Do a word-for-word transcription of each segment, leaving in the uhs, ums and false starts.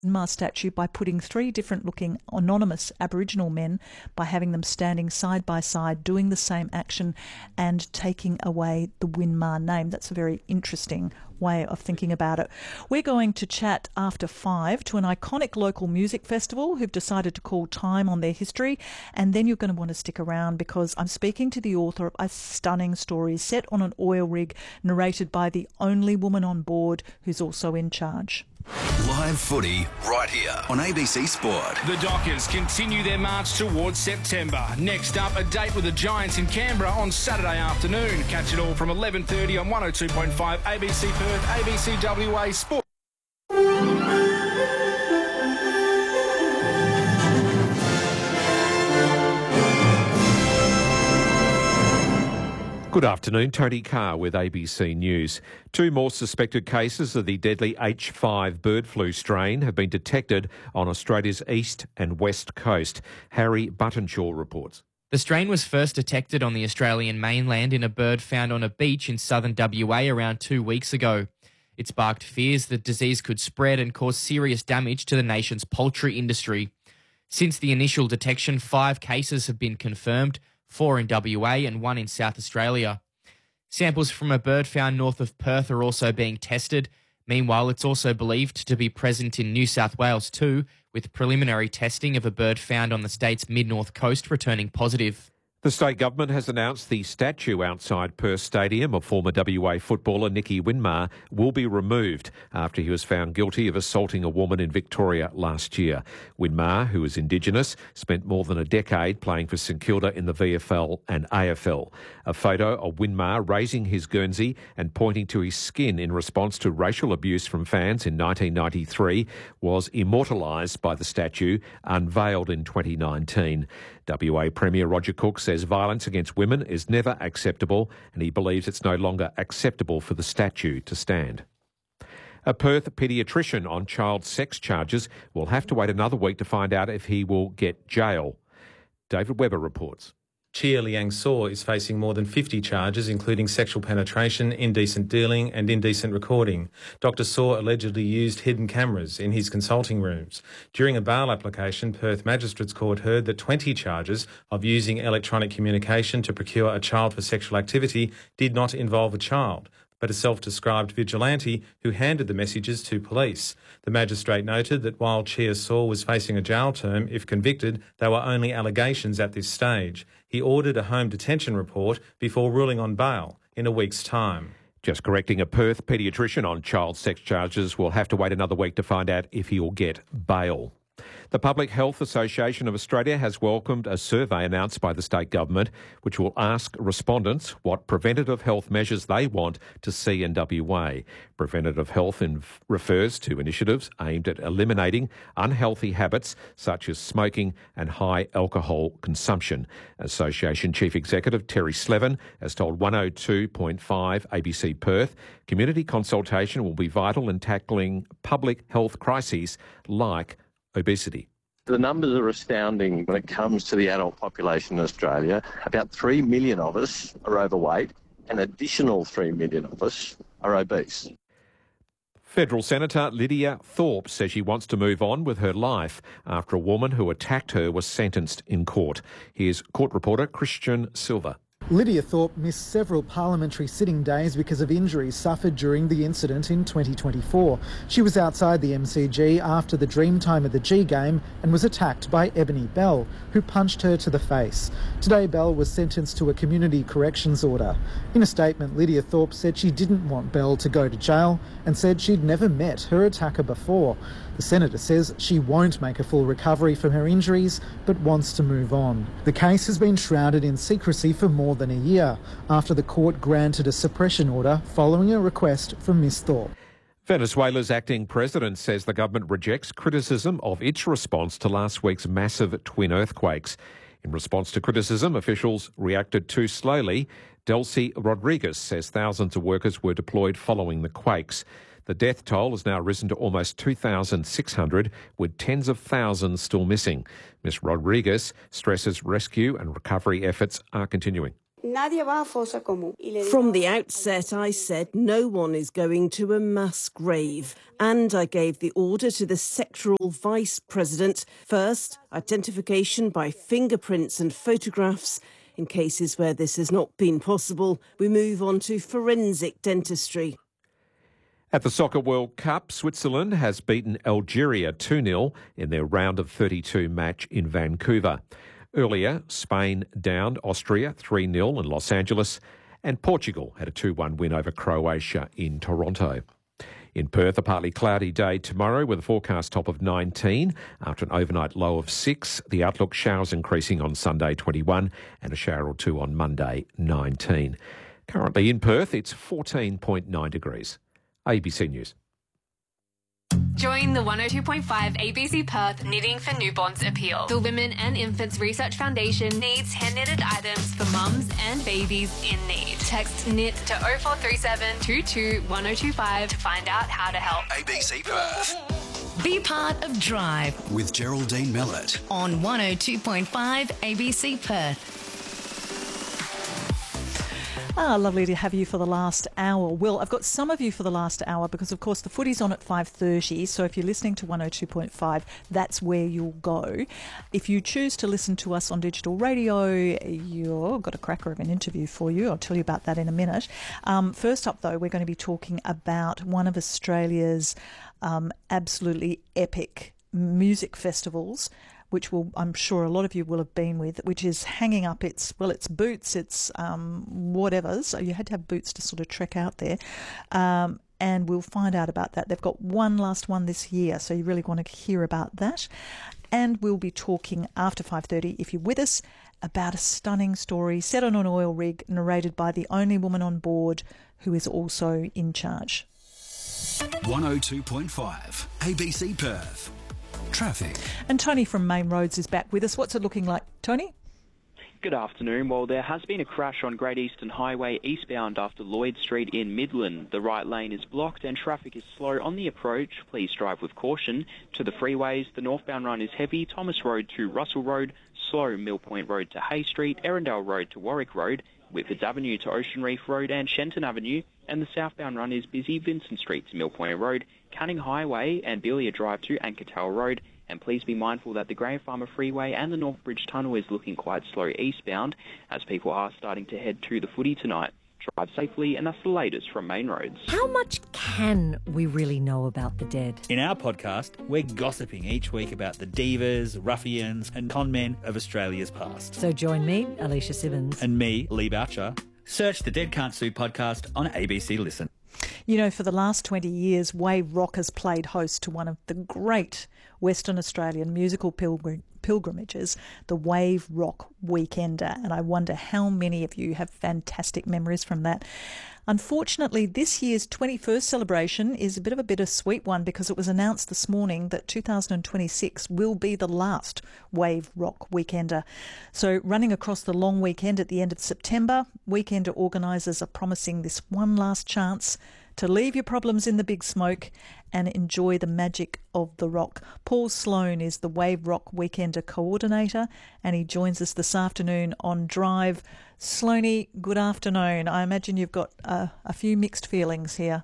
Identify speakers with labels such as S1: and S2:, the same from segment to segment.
S1: Winmar statue by putting three different looking anonymous Aboriginal men, by having them standing side by side doing the same action and taking away the Winmar name. That's a very interesting way of thinking about it. We're going to chat after five to an iconic local music festival who've decided to call time on their history, and then you're going to want to stick around because I'm speaking to the author of a stunning story set on an oil rig, narrated by the only woman on board who's also in charge.
S2: Live footy right here on A B C Sport.
S3: The Dockers continue their march towards September. Next up, a date with the Giants in Canberra on Saturday afternoon. Catch it all from eleven thirty on one oh two point five A B C Perth, A B C W A Sport.
S4: Good afternoon, Tony Carr with A B C News. Two more suspected cases of the deadly H five bird flu strain have been detected on Australia's east and west coast. Harry Buttonshaw reports.
S5: The strain was first detected on the Australian mainland in a bird found on a beach in southern W A around two weeks ago. It sparked fears that disease could spread and cause serious damage to the nation's poultry industry. Since the initial detection, five cases have been confirmed, four in W A and one in South Australia. Samples from a bird found north of Perth are also being tested. Meanwhile, it's also believed to be present in New South Wales too, with preliminary testing of a bird found on the state's mid-north coast returning positive.
S4: The state government has announced the statue outside Perth Stadium of former W A footballer Nicky Winmar will be removed after he was found guilty of assaulting a woman in Victoria last year. Winmar, who is Indigenous, spent more than a decade playing for St Kilda in the V F L and A F L. A photo of Winmar raising his Guernsey and pointing to his skin in response to racial abuse from fans in nineteen ninety-three was immortalised by the statue, unveiled in twenty nineteen. W A Premier Roger Cook says violence against women is never acceptable, and he believes it's no longer acceptable for the statue to stand. A Perth paediatrician on child sex charges will have to wait another week to find out if he will get jail. David Webber reports.
S6: Chia Liang Saw is facing more than fifty charges, including sexual penetration, indecent dealing and indecent recording. Doctor Saw allegedly used hidden cameras in his consulting rooms. During a bail application, Perth Magistrates Court heard that twenty charges of using electronic communication to procure a child for sexual activity did not involve a child, but a self-described vigilante who handed the messages to police. The magistrate noted that while Chia Saw was facing a jail term, if convicted, they were only allegations at this stage. He ordered a home detention report before ruling on bail in a week's time.
S4: Just correcting, a Perth paediatrician on child sex charges will have to wait another week to find out if he will get bail. The Public Health Association of Australia has welcomed a survey announced by the state government which will ask respondents what preventative health measures they want to see in W A. Preventative health in refers to initiatives aimed at eliminating unhealthy habits such as smoking and high alcohol consumption. Association Chief Executive Terry Slevin has told one oh two point five A B C Perth community consultation will be vital in tackling public health crises like obesity.
S7: The numbers are astounding when it comes to the adult population in Australia. About three million of us are overweight, and an additional three million of us are obese.
S4: Federal Senator Lydia Thorpe says she wants to move on with her life after a woman who attacked her was sentenced in court. Here's court reporter Christian Silva.
S8: Lydia Thorpe missed several parliamentary sitting days because of injuries suffered during the incident in twenty twenty-four. She was outside the M C G after the Dreamtime of the G game and was attacked by Ebony Bell, who punched her to the face. Today, Bell was sentenced to a community corrections order. In a statement, Lydia Thorpe said she didn't want Bell to go to jail and said she'd never met her attacker before. The Senator says she won't make a full recovery from her injuries, but wants to move on. The case has been shrouded in secrecy for more than a year after the court granted a suppression order following a request from Miss Thorpe.
S4: Venezuela's acting president says the government rejects criticism of its response to last week's massive twin earthquakes. In response to criticism, officials reacted too slowly. Delcy Rodriguez says thousands of workers were deployed following the quakes. The death toll has now risen to almost two thousand six hundred, with tens of thousands still missing. Miss Rodriguez stresses rescue and recovery efforts are continuing.
S9: From the outset, I said no one is going to a mass grave, and I gave the order to the sectoral vice president. First, identification by fingerprints and photographs. In cases where this has not been possible, we move on to forensic dentistry.
S4: At the Soccer World Cup, Switzerland has beaten Algeria two nil in their round of thirty-two match in Vancouver. Earlier, Spain downed Austria three nil in Los Angeles, and Portugal had a two one win over Croatia in Toronto. In Perth, a partly cloudy day tomorrow with a forecast top of nineteen after an overnight low of six. The outlook, showers increasing on Sunday twenty-one and a shower or two on Monday nineteen. Currently in Perth, it's fourteen point nine degrees. A B C News.
S10: Join the one oh two point five A B C Perth Knitting for Newborns appeal. The Women and Infants Research Foundation needs hand-knitted items for mums and babies in need. Text KNIT to oh four three seven, two two, one oh two five to find out how to help.
S2: A B C Perth.
S11: Be part of Drive
S2: With Geraldine Mellett.
S11: on one oh two point five A B C Perth.
S1: Ah, lovely to have you for the last hour. Well, I've got some of you for the last hour because, of course, the footy's on at five thirty. So if you're listening to one oh two point five, that's where you'll go. If you choose to listen to us on digital radio, you've got a cracker of an interview for you. I'll tell you about that in a minute. Um, first up, though, we're going to be talking about one of Australia's um, absolutely epic music festivals, which will, I'm sure a lot of you will have been with, which is hanging up its, well, its boots, its um, whatever. So you had to have boots to sort of trek out there. Um, and we'll find out about that. They've got one last one this year, so you really want to hear about that. And we'll be talking after five thirty, if you're with us, about a stunning story set on an oil rig, narrated by the only woman on board who is also in charge.
S2: one oh two point five A B C Perth. Traffic.
S1: And Tony from Main Roads is back with us. What's it looking like, Tony?
S12: Good afternoon. Well, there has been a crash on Great Eastern Highway eastbound after Lloyd Street in Midland. The right lane is blocked and traffic is slow on the approach. Please drive with caution. To the freeways, the northbound run is heavy. Thomas Road to Russell Road, slow Mill Point Road to Hay Street, Erindale Road to Warwick Road, Whitfords Avenue to Ocean Reef Road and Shenton Avenue, and the southbound run is busy Vincent Street to Mill Point Road, Canning Highway and Belia Drive to Ankertale Road. And please be mindful that the Graham Farmer Freeway and the North Bridge Tunnel is looking quite slow eastbound as people are starting to head to the footy tonight. Drive safely, and that's the latest from Main Roads.
S13: How much can we really know about the dead?
S14: In our podcast, we're gossiping each week about the divas, ruffians and con men of Australia's past.
S13: So join me, Alicia Simmons.
S14: And me, Lee Boucher. Search the Dead Can't Sue podcast on A B C Listen.
S1: You know, for the last twenty years, Wave Rock has played host to one of the great Western Australian musical pilgrim- pilgrimages, the Wave Rock Weekender, and I wonder how many of you have fantastic memories from that. Unfortunately, this year's twenty-first celebration is a bit of a bittersweet one because it was announced this morning that two thousand twenty-six will be the last Wave Rock Weekender. So running across the long weekend at the end of September, Weekender organisers are promising this one last chance to leave your problems in the big smoke and enjoy the magic of the rock. Paul Sloan is the Wave Rock Weekender coordinator and he joins us this afternoon on Drive. Sloaney, good afternoon. I imagine you've got uh, a few mixed feelings here.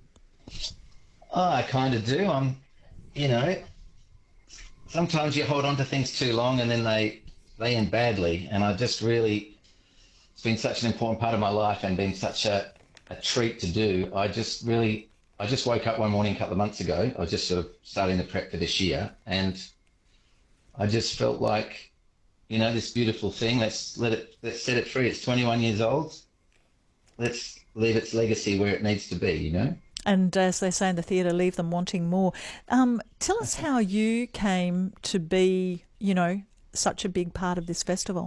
S15: Oh, I kind of do. I'm, you know, sometimes you hold on to things too long and then they, they end badly. And I just really, it's been such an important part of my life and been such a, a treat to do. I just really, I just woke up one morning a couple of months ago. I was just sort of starting the prep for this year, and I just felt like, you know, this beautiful thing. Let's let it, let's set it free. It's twenty-one years old. Let's leave its legacy where it needs to be. You know.
S1: And as they say in the theatre, leave them wanting more. Um, tell us how you came to be, you know, such a big part of this festival.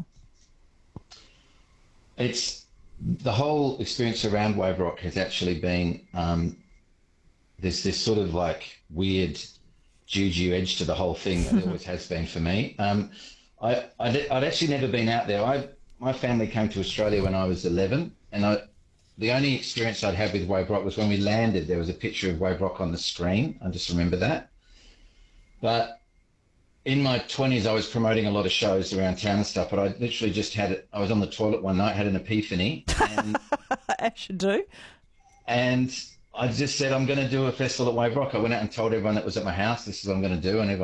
S15: It's the whole experience around Wave Rock has actually been um, there's this sort of like weird juju edge to the whole thing that it always has been for me. Um, I, I'd, I'd actually never been out there. I, my family came to Australia when I was eleven, and I, the only experience I'd had with Wave Rock was when we landed. There was a picture of Wave Rock on the screen. I just remember that. But in my twenties, I was promoting a lot of shows around town and stuff, but I literally just had it. I was on the toilet one night, had an epiphany. And,
S1: As you do.
S15: And I just said, I'm going to do a festival at Wave Rock. I went out and told everyone that was at my house, this is what I'm going to do. And everyone